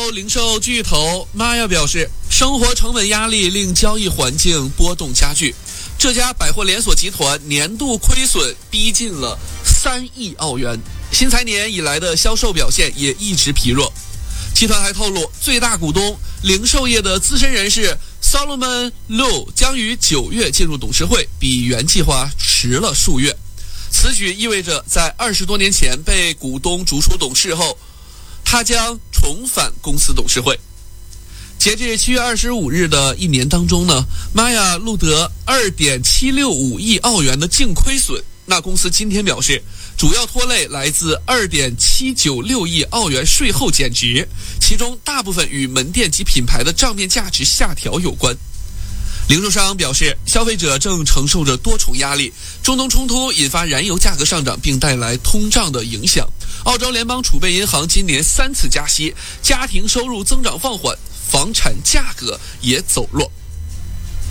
洲零售巨头玛雅表示，生活成本压力令交易环境波动加剧。这家百货连锁集团年度亏损逼近了3亿澳元，新财年以来的销售表现也一直疲弱。集团还透露，最大股东零售业的资深人士 Solomon Lu 将于9月进入董事会，比原计划迟了数月。此举意味着在20多年前被股东逐出董事后，他将重返公司董事会。截至7月25日的一年当中呢，玛雅录得2.765亿澳元的净亏损。那公司今天表示，主要拖累来自2.796亿澳元税后减值，其中大部分与门店及品牌的账面价值下调有关。零售商表示，消费者正承受着多重压力，中东冲突引发燃油价格上涨，并带来通胀的影响。澳洲联邦储备银行今年3次加息，家庭收入增长放缓，房产价格也走弱。